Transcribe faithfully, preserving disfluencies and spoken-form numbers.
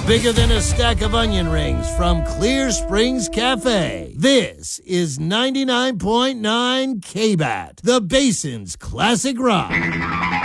bigger than a stack of onion rings from Clear Springs Cafe. This is ninety-nine point nine K B A T, the Basin's Classic Rock.